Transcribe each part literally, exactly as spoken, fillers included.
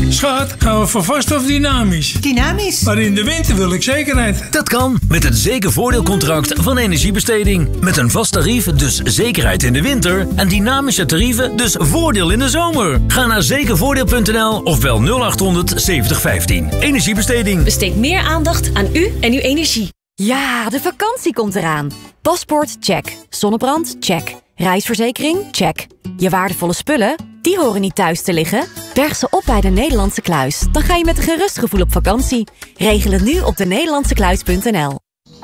Schat, gaan we voor vast of dynamisch? Dynamisch. Maar in de winter wil ik zekerheid. Dat kan met het zekervoordeelcontract van Energiebesteding. Met een vast tarief, dus zekerheid in de winter. En dynamische tarieven, dus voordeel in de zomer. Ga naar zekervoordeel punt n l of bel nul achthonderd zeventig vijftien. Energiebesteding. Besteed meer aandacht aan u en uw energie. Ja, de vakantie komt eraan. Paspoort, check. Zonnebrand, check. Reisverzekering, check. Je waardevolle spullen, die horen niet thuis te liggen. Berg ze op bij de Nederlandse Kluis. Dan ga je met een gerust gevoel op vakantie. Regel het nu op de nederlandse kluis punt n l.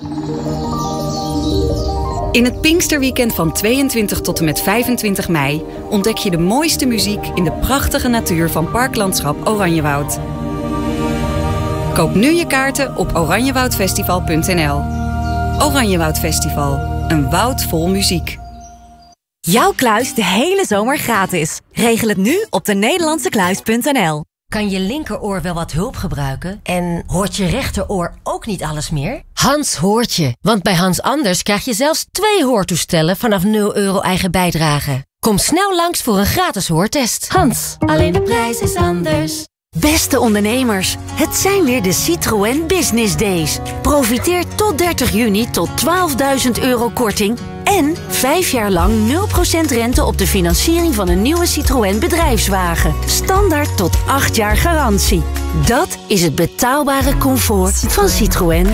In het Pinksterweekend van tweeëntwintig tot en met vijfentwintig mei... ontdek je de mooiste muziek in de prachtige natuur van Parklandschap Oranjewoud. Koop nu je kaarten op oranjewoudfestival punt n l. Oranjewoud Festival, een woud vol muziek. Jouw kluis de hele zomer gratis. Regel het nu op de nederlandse kluis punt n l. Kan je linkeroor wel wat hulp gebruiken? En hoort je rechteroor ook niet alles meer? Hans hoort je, want bij Hans Anders krijg je zelfs twee hoortoestellen vanaf nul euro eigen bijdrage. Kom snel langs voor een gratis hoortest. Hans, alleen de prijs is anders. Beste ondernemers, het zijn weer de Citroën Business Days. Profiteer tot dertig juni tot twaalfduizend euro korting... en vijf jaar lang nul procent rente op de financiering van een nieuwe Citroën bedrijfswagen. Standaard tot acht jaar garantie. Dat is het betaalbare comfort van Citroën.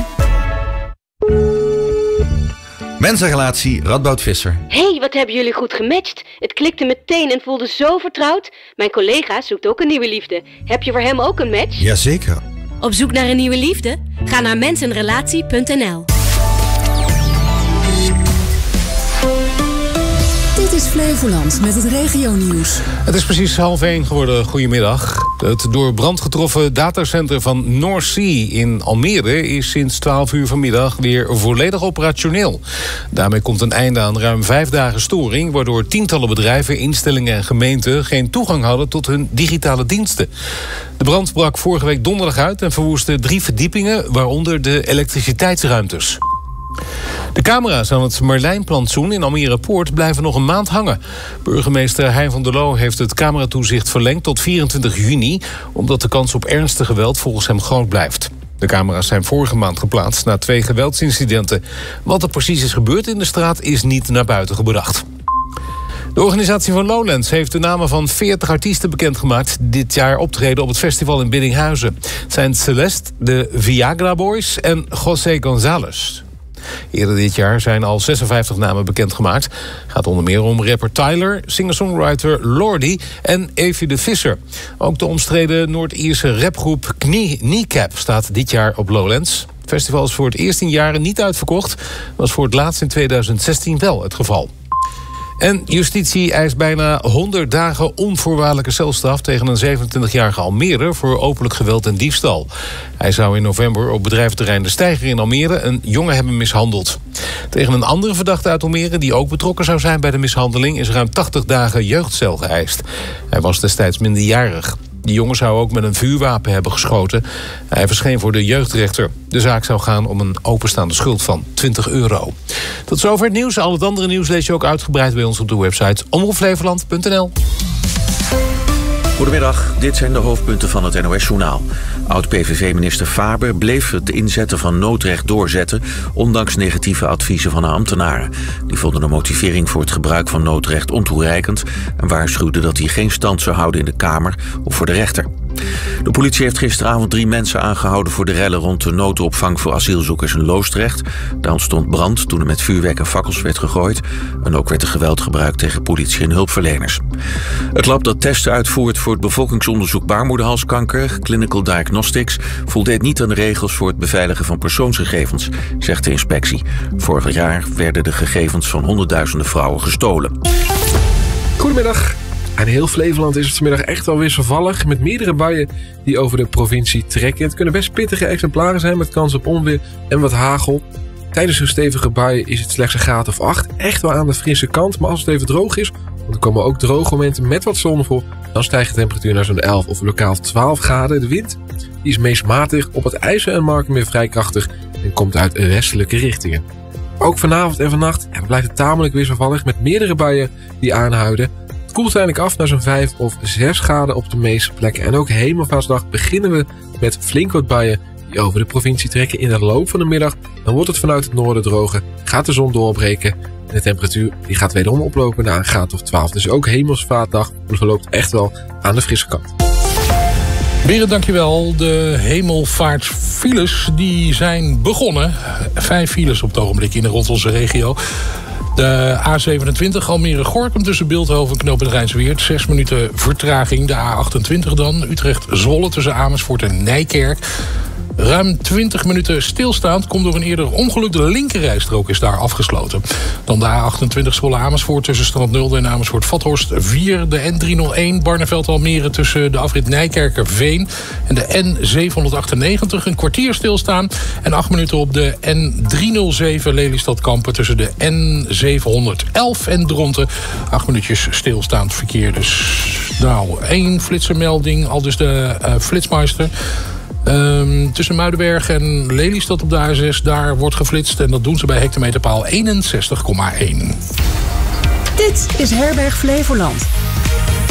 Mensenrelatie Radboud Visser. Hé, hey, wat hebben jullie goed gematcht. Het klikte meteen en voelde zo vertrouwd. Mijn collega zoekt ook een nieuwe liefde. Heb je voor hem ook een match? Jazeker. Op zoek naar een nieuwe liefde? Ga naar mensenrelatie punt n l. Dit is Flevoland met het regionieuws. Het is precies half één geworden. Goedemiddag. Het door brand getroffen datacenter van North Sea in Almere is sinds twaalf uur vanmiddag weer volledig operationeel. Daarmee komt een einde aan ruim vijf dagen storing, waardoor tientallen bedrijven, instellingen en gemeenten geen toegang hadden tot hun digitale diensten. De brand brak vorige week donderdag uit en verwoestte drie verdiepingen, waaronder de elektriciteitsruimtes. De camera's aan het Marlijnplantsoen in Almere Poort blijven nog een maand hangen. Burgemeester Hein van der Loo heeft het cameratoezicht verlengd tot vierentwintig juni... omdat de kans op ernstig geweld volgens hem groot blijft. De camera's zijn vorige maand geplaatst na twee geweldsincidenten. Wat er precies is gebeurd in de straat is niet naar buiten gebracht. De organisatie van Lowlands heeft de namen van veertig artiesten bekendgemaakt... dit jaar optreden op het festival in Biddinghuizen. Het zijn Celeste, de Viagra Boys en José González. Eerder dit jaar zijn al zesenvijftig namen bekendgemaakt. Het gaat onder meer om rapper Tyler, singer-songwriter Lordi en Evie de Visser. Ook de omstreden Noord-Ierse rapgroep Kneecap staat dit jaar op Lowlands. Het festival is voor het eerst in jaren niet uitverkocht. Was voor het laatst in tweeduizend zestien wel het geval. En justitie eist bijna honderd dagen onvoorwaardelijke celstraf tegen een zevenentwintigjarige Almere voor openlijk geweld en diefstal. Hij zou in november op bedrijventerrein De Steiger in Almere een jongen hebben mishandeld. Tegen een andere verdachte uit Almere die ook betrokken zou zijn bij de mishandeling is ruim tachtig dagen jeugdcel geëist. Hij was destijds minderjarig. De jongen zou ook met een vuurwapen hebben geschoten. Hij verscheen voor de jeugdrechter. De zaak zou gaan om een openstaande schuld van twintig euro. Tot zover het nieuws. Al het andere nieuws lees je ook uitgebreid bij ons op de website omroep flevoland punt n l. Goedemiddag, dit zijn de hoofdpunten van het N O S-journaal. Oud-P V V-minister Faber bleef het inzetten van noodrecht doorzetten... ondanks negatieve adviezen van de ambtenaren. Die vonden de motivering voor het gebruik van noodrecht ontoereikend... en waarschuwden dat hij geen stand zou houden in de Kamer of voor de rechter. De politie heeft gisteravond drie mensen aangehouden voor de rellen rond de noodopvang voor asielzoekers in Loosdrecht. Daar ontstond brand toen er met vuurwerk en fakkels werd gegooid. En ook werd er geweld gebruikt tegen politie en hulpverleners. Het lab dat testen uitvoert voor het bevolkingsonderzoek baarmoederhalskanker, Clinical Diagnostics, voldeed niet aan de regels voor het beveiligen van persoonsgegevens, zegt de inspectie. Vorig jaar werden de gegevens van honderdduizenden vrouwen gestolen. Goedemiddag. Aan heel Flevoland is het vanmiddag echt wel wisselvallig, met meerdere buien die over de provincie trekken. Het kunnen best pittige exemplaren zijn met kans op onweer en wat hagel. Tijdens een stevige buien is het slechts een graad of acht. Echt wel aan de frisse kant, maar als het even droog is, want er komen ook droge momenten met wat zon voor, dan stijgt de temperatuur naar zo'n elf of lokaal twaalf graden. De wind die is meest matig, op het IJssel en Marken weer vrij krachtig en komt uit westelijke richtingen. Ook vanavond en vannacht ja, blijft het tamelijk wisselvallig met meerdere buien die aanhouden. Het koelt uiteindelijk af naar zo'n vijf of zes graden op de meeste plekken. En ook Hemelvaartsdag beginnen we met flink wat buien die over de provincie trekken. In de loop van de middag dan wordt het vanuit het noorden droger, gaat de zon doorbreken. En de temperatuur die gaat wederom oplopen naar een graad of twaalf. Dus ook Hemelsvaartdag verloopt echt wel aan de frisse kant. Berend, dankjewel. De hemelvaartfiles die zijn begonnen. Vijf files op het ogenblik in en rond onze regio. De A zevenentwintig Almere-Gorkum tussen Bilthoven en Knoop en Rijnsweert. Zes minuten vertraging. De A achtentwintig dan. Utrecht-Zwolle tussen Amersfoort en Nijkerk. Ruim twintig minuten stilstaand komt door een eerder ongeluk. De linkerrijstrook is daar afgesloten. Dan de A achtentwintig Zwolle-Amersfoort tussen Strand Nulde en Amersfoort-Vathorst vier. De N driehonderdéén Barneveld-Almere tussen de afrit Nijkerker-Veen en de N zevenhonderdachtennegentig. Een kwartier stilstaan. En acht minuten op de N driehonderdzeven Lelystad-Kampen tussen de N zevenhonderdelf en Dronten. Acht minuutjes stilstaand verkeer. Dus nou, één flitsermelding, al dus de uh, flitsmeister. Um, tussen Muidenberg en Lelystad op de A zes, daar wordt geflitst. En dat doen ze bij hectometerpaal eenenzestig komma één. Dit is Herberg Flevoland.